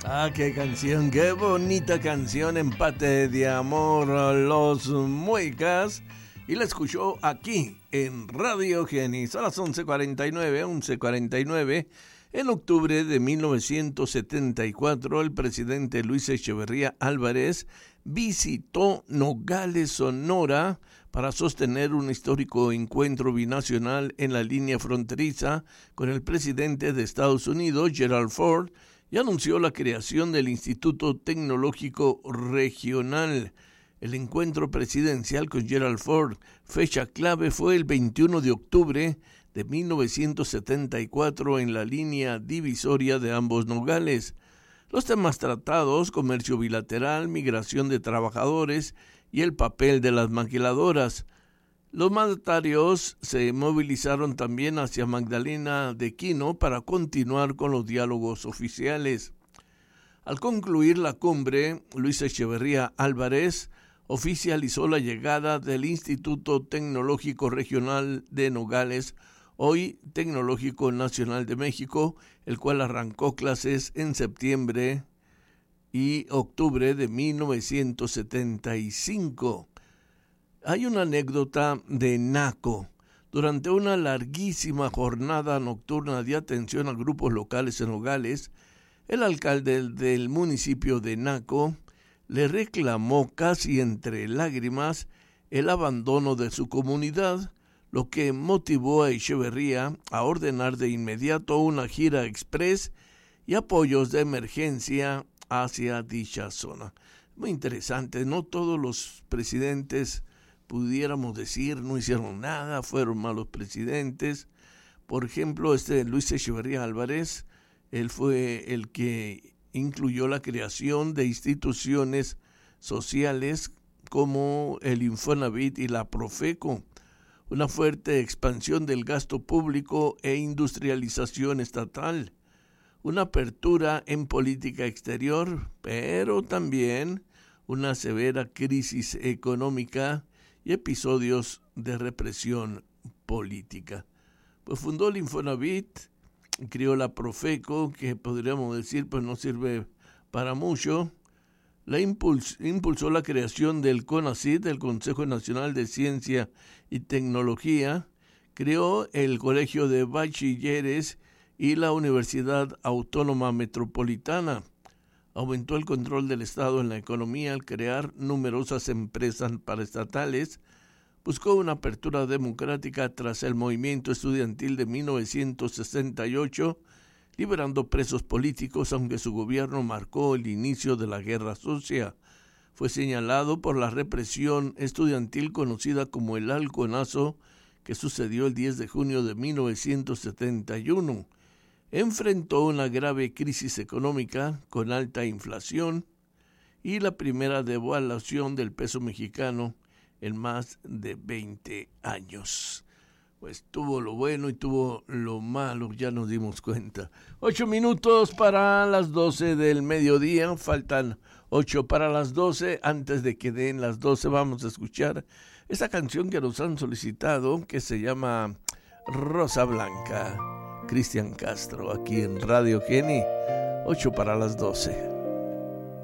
Ah, qué bonita canción, Empate de Amor, Los Muecas. Y la escuchó aquí en Radio Genis a las 11:49. En octubre de 1974, el presidente Luis Echeverría Álvarez visitó Nogales, Sonora, para sostener un histórico encuentro binacional en la línea fronteriza con el presidente de Estados Unidos, Gerald Ford, y anunció la creación del Instituto Tecnológico Regional. El encuentro presidencial con Gerald Ford, fecha clave, fue el 21 de octubre de 1974 en la línea divisoria de ambos Nogales. Los temas tratados: comercio bilateral, migración de trabajadores y el papel de las maquiladoras. Los mandatarios se movilizaron también hacia Magdalena de Quino para continuar con los diálogos oficiales. Al concluir la cumbre, Luis Echeverría Álvarez oficializó la llegada del Instituto Tecnológico Regional de Nogales, hoy Tecnológico Nacional de México, el cual arrancó clases en septiembre y octubre de 1975. Hay una anécdota de Naco. Durante una larguísima jornada nocturna de atención a grupos locales en Nogales, el alcalde del municipio de Naco le reclamó casi entre lágrimas el abandono de su comunidad, lo que motivó a Echeverría a ordenar de inmediato una gira express y apoyos de emergencia hacia dicha zona. Muy interesante, no todos los presidentes, pudiéramos decir, no hicieron nada, fueron malos presidentes. Por ejemplo, Luis Echeverría Álvarez, él fue el que incluyó la creación de instituciones sociales como el Infonavit y la Profeco, una fuerte expansión del gasto público e industrialización estatal, una apertura en política exterior, pero también una severa crisis económica y episodios de represión política. Pues fundó el Infonavit, creó la Profeco, que podríamos decir pues no sirve para mucho. Impulsó la creación del CONACYT, el Consejo Nacional de Ciencia y Tecnología, creó el Colegio de Bachilleres y la Universidad Autónoma Metropolitana. Aumentó el control del Estado en la economía al crear numerosas empresas paraestatales. Buscó una apertura democrática tras el movimiento estudiantil de 1968, liberando presos políticos, aunque su gobierno marcó el inicio de la guerra sucia. Fue señalado por la represión estudiantil conocida como el Halconazo, que sucedió el 10 de junio de 1971. Enfrentó una grave crisis económica con alta inflación y la primera devaluación del peso mexicano en más de 20 años. Pues tuvo lo bueno y tuvo lo malo, ya nos dimos cuenta. 8 minutos para las 12 del mediodía, faltan 8 para las 12. Antes de que den las 12 vamos a escuchar esta canción que nos han solicitado, que se llama Rosa Blanca. Cristian Castro, aquí en Radio Geni, 8 para las 12.